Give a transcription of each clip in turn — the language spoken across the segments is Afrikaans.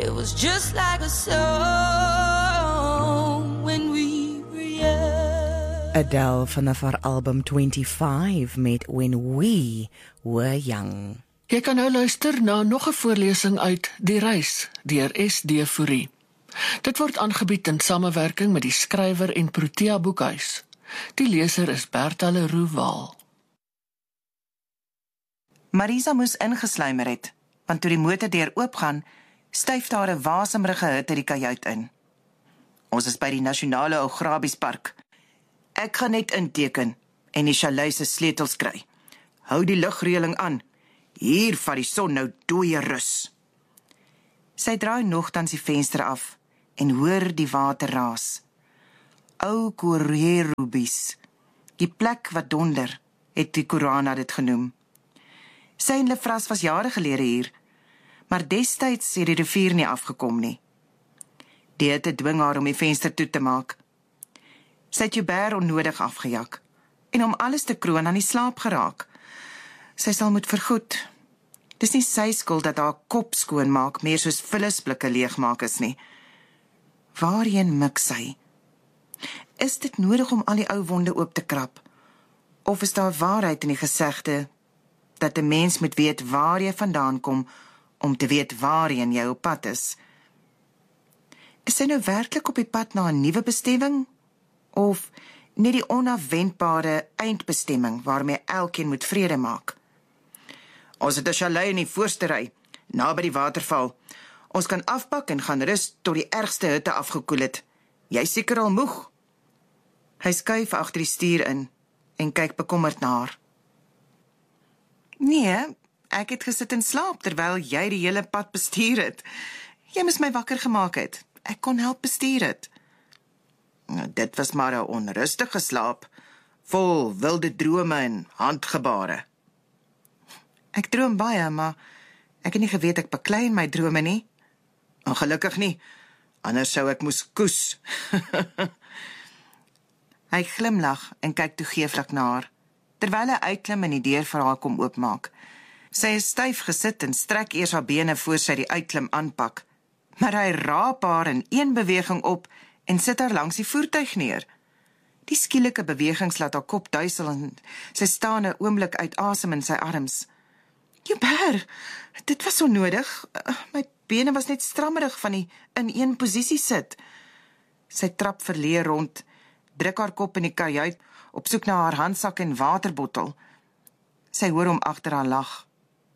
It was just like a song when we were young. Adele vanaf haar album 25 met When We Were Young. Jy kan nou luister na nog 'n voorlesing uit Die Reis deur S.D. Fourie. Dit word aangebied in samewerking met die skrywer en Protea Boekhuis. Die leser is Bertha Leroux Waal. Marisa moes ingesluimer het, want toe die motordeur oopgaan, styf daar 'n wasemrige hitte die kajuit in. Ons is by die Nasionale Augrabiespark. Ek gaan net inteken en die chalet se sleutels kry. Hou die lugreëling aan. Hier vat die son nou dooie rus. Sy draai nogtans die venster af en hoor die water raas. Ou Corrierubies, die plek wat donder, het die Korana dit genoem. Sy en Lefras was jare gelede hier, maar destyds het die rivier nie afgekom nie. Die hitte dwing haar om die venster toe te maak. Sy het Joubert onnodig afgejak, en om alles te kroon aan die slaap geraak. Sy sal moet vergoed. Dis nie sy skuld dat haar kop skoonmaak meer soos vullisblikke leegmaak is nie. Waarheen mik sy? Is dit nodig om al die ou wonde oop te krap? Of is daar waarheid in die gesegde dat 'n mens moet weet waar jy vandaan kom om te weet waarheen jy op pad is? Is sy nou werklik op die pad na 'n nuwe bestemming? Of net die onafwendbare eindbestemming waarmee elkeen moet vrede maak? Ons het 'n chalet in die voorste ry, naby die waterval. Ons kan afpak en gaan rus tot die ergste hitte afgekoel het. Jy seker al moeg. Hy skuif agter die stuur in en kyk bekommerd na haar. Nee, ek het gesit en slaap terwyl jy die hele pad bestuur het. Jy moes my wakker gemaak het. Ek kon help bestuur het. Nou, dit was maar 'n onrustige slaap, vol wilde drome en handgebare. Ek droom baie, maar ek het nie geweet ek beklei in my drome nie. Ongelukkig nie, anders sou ek moes koes. Hy glimlag en kyk toegeeflik na haar, terwyl hy uitklim en die deur vir haar kom oopmaak. Sy is styf gesit en strek eers haar bene voor sy die uitklim aanpak, maar hy raap haar in een beweging op en sit haar langs die voertuig neer. Die skielike bewegings laat haar kop duisel en sy staan 'n oomblik uit asem in sy arms. Joubert, dit was onnodig. My bene was net strammerig van die in een posisie sit. Sy trap verleer rond, druk haar kop in die kajuit, op soek na haar handsak en waterbottel. Sy hoor hom agter haar lag.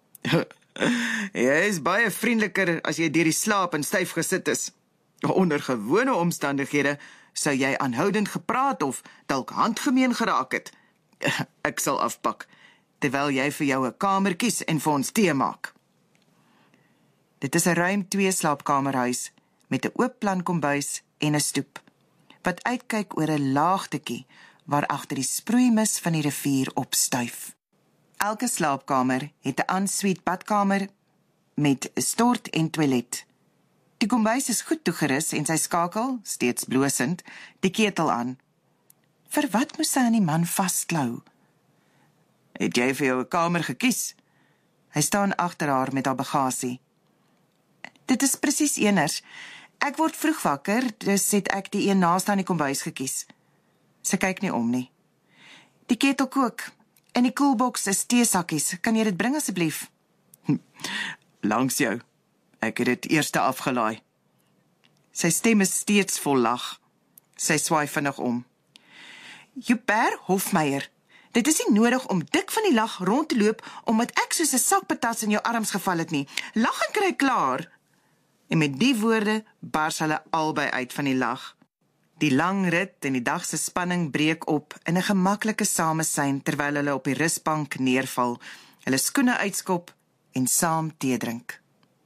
Jy is baie vriendeliker as jy deur die slaap en styf gesit is. Onder gewone omstandighede sou jy aanhoudend gepraat of dalk handgemeen geraak het. Ek sal afpak, terwyl jy vir jou 'n kamer kies en vir ons tee maak. Dit is 'n ruim 2 slaapkamerhuis met 'n oop plan kombuis en 'n stoep, wat uitkyk oor 'n laagtetjie waar agter die sproeimis van die rivier opstuif. Elke slaapkamer het 'n ensuite badkamer met stort en toilet. Die kombuis is goed toegerus en sy skakel, steeds blosend, die ketel aan. Vir wat moes sy aan die man vasklou? Het jy vir jou 'n kamer gekies? Hy staan agter haar met haar bagasie. Dit is presies eners. Ek word vroeg wakker, dus het ek die een naaste aan die kombuis gekies. Sy kyk nie om nie. Die ketel kook. In die koelboks is teesakkies. Kan jy dit bring asseblief? Langs jou. Ek het dit eerste afgelaai. Sy stem is steeds vol lag. Sy swaai vinnig om. Joubert Hofmeyer, dit is nie nodig om dik van die lag rond te loop, omdat ek soos 'n sak patats in jou arms geval het nie. Lag en kry klaar. En met die woorde bars hulle albei uit van die lag. Die lang rit en die dag se spanning breek op in 'n gemaklike samesyn terwyl hulle op die rusbank neerval, hulle skoene uitskop en saam tee drink.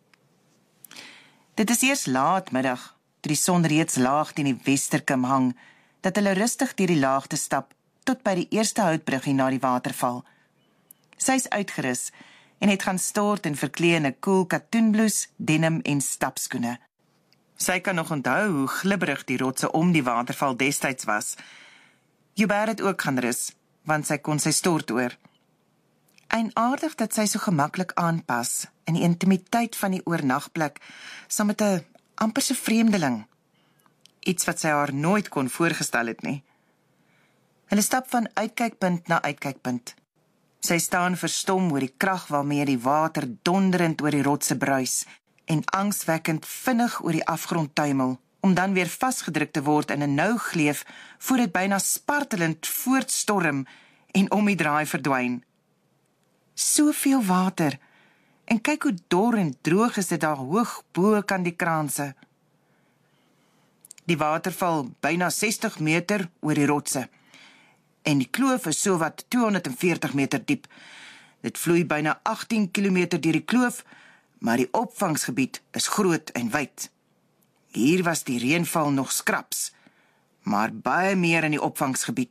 Dit is eers laatmiddag, toe die son reeds laag teen die westerkim hang, dat hulle rustig deur die laagte stap tot by die eerste houtbruggie na die waterval. Sy is uitgerus en het gaan stort en verklee in 'n koel katoenblouse, denim en stapskoene. Sy kan nog onthou hoe glibberig die rotse om die waterval destyds was. Joubert het ook gaan rus, want sy kon sy stort oor. Eienaardig dat sy so gemaklik aanpas, in die intimiteit van die oornagplek, saam met 'n amperse vreemdeling. Iets wat sy haar nooit kon voorgestel het nie. Hulle stap van uitkykpunt na uitkykpunt. Sy staan verstom oor die krag waarmee die water donderend oor die rotse bruis en angswekkend vinnig oor die afgrond tuimel, om dan weer vasgedruk te word in 'n nou gleef, voor dit byna spartelend voortstorm en om die draai verdwyn. Soveel water, en kyk hoe dor en droog is dit daar hoog bo kan die kraanse. Die water val byna 60 meter oor die rotse, en die kloof is sowat 240 meter diep. Dit vloei byna 18 kilometer deur die kloof, maar die opvangsgebied is groot en wyd. Hier was die reënval nog skraps, maar baie meer in die opvangsgebied.